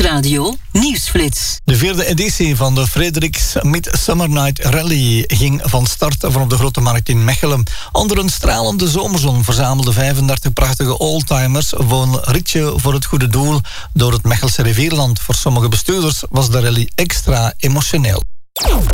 Nieuwsradio Nieuwsflits. De 4e editie van de Frederiks Midsummer Night Rally ging van start vanop de Grote Markt in Mechelen. Onder een stralende zomerzon verzamelden 35 prachtige oldtimers voor een ritje voor het goede doel door het Mechelse rivierland. Voor sommige bestuurders was de rally extra emotioneel.